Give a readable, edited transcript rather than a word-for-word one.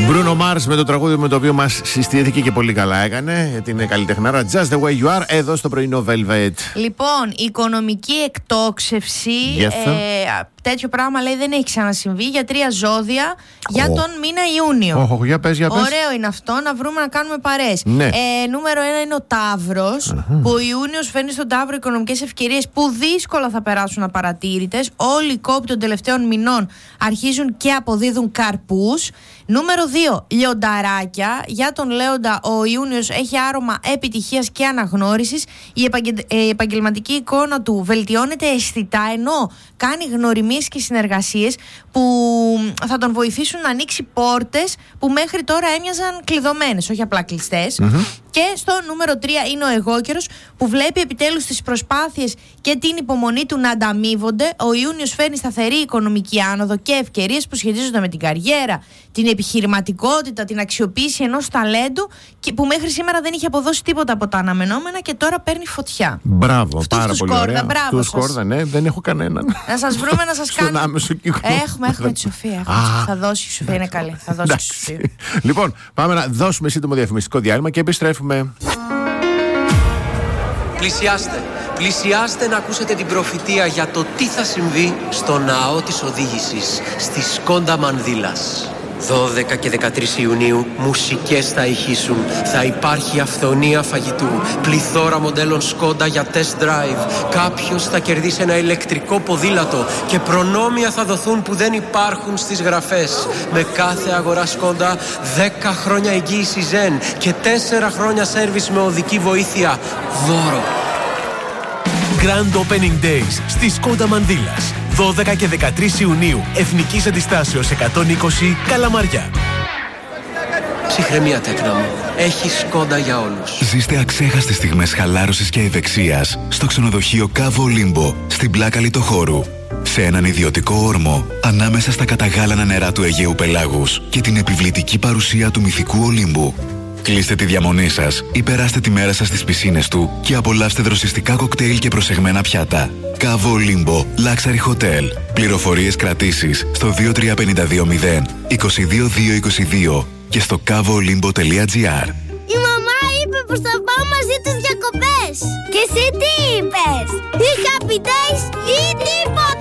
Bruno Mars με το τραγούδι με το οποίο μας συστήθηκε και πολύ καλά έκανε, γιατί είναι καλλιτεχνάρα. Just the way you are, εδώ στο πρωινό Velvet. Λοιπόν, οικονομική εκτόξευση. Τέτοιο πράγμα λέει δεν έχει ξανασυμβεί για 3 ζώδια για τον μήνα Ιούνιο. Για πες. Ωραίο είναι αυτό, να βρούμε να κάνουμε παρέες. Ναι. Νούμερο 1 είναι ο Ταύρος, που ο Ιούνιος φέρνει στον Ταύρο οικονομικές ευκαιρίες που δύσκολα θα περάσουν απαρατήρητες. Όλοι οι κόποι των τελευταίων μηνών αρχίζουν και αποδίδουν καρπούς. Νούμερο 2, λιονταράκια. Για τον Λέοντα, ο Ιούνιος έχει άρωμα επιτυχίας και αναγνώρισης. Η επαγγελματική εικόνα του βελτιώνεται αισθητά, ενώ κάνει γνωριμίες και συνεργασίες που θα τον βοηθήσουν να ανοίξει πόρτες που μέχρι τώρα έμοιαζαν κλειδωμένες, όχι απλά κλειστές. Και στο νούμερο 3 είναι ο Αιγόκερος, που βλέπει επιτέλους τις προσπάθειες και την υπομονή του να ανταμείβονται. Ο Ιούνιος φέρνει σταθερή οικονομική άνοδο και ευκαιρίες που σχετίζονται με την καριέρα, την επιχειρηματικότητα, την αξιοποίηση ενός ταλέντου που μέχρι σήμερα δεν είχε αποδώσει τίποτα από τα αναμενόμενα και τώρα παίρνει φωτιά. Μπράβο, πάρα πολύ ωραία. Του Σκόρδα, ναι, δεν έχω κανέναν. Να σας βρούμε, να σας κάνουμε. Έχουμε τη Σοφία. Θα δώσει η Σοφία, είναι καλή. Θα δώσει η Σοφία. Λοιπόν, πάμε να δώσουμε σύντομο διαφημιστικό διάλειμμα και επιστρέφουμε. Πλησιάστε να ακούσετε την προφητεία για το τι θα συμβεί στο ναό της οδήγησης στη Σκόντα Μανδύλας. 12 και 13 Ιουνίου μουσικές θα ηχήσουν. Θα υπάρχει αυθονία φαγητού, πληθώρα μοντέλων Σκόντα για test drive. Κάποιος θα κερδίσει ένα ηλεκτρικό ποδήλατο και προνόμια θα δοθούν που δεν υπάρχουν στις γραφές. Με κάθε αγορά Σκόντα 10 χρόνια εγγύηση Zen και 4 χρόνια σέρβις με οδική βοήθεια δώρο. Grand Opening Days στη Σκόντα Μανδύλας. 12 και 13 Ιουνίου, Εθνικής Αντιστάσεως 120, Καλαμαριά. Ψυχραιμία, τέκνα μου. Έχει Σκόντα για όλους. Ζήστε αξέχαστες στιγμές χαλάρωσης και ευεξίας στο ξενοδοχείο Κάβο Ολύμπο, στην πλάκα Λιτοχώρου. Σε έναν ιδιωτικό όρμο, ανάμεσα στα καταγάλανα νερά του Αιγαίου Πελάγους και την επιβλητική παρουσία του μυθικού Ολύμπου. Κλείστε τη διαμονή σας ή περάστε τη μέρα σας στις πισίνες του και απολαύστε δροσιστικά κοκτέιλ και προσεγμένα πιάτα. Κάβο Ολύμπο, Luxury Hotel. Πληροφορίες κρατήσεις στο 23520 22222 και στο kavolimbo.gr. Η μαμά είπε πως θα πάω μαζί τους διακοπές. Και εσύ τι είπες? Ή happy days ή τίποτα.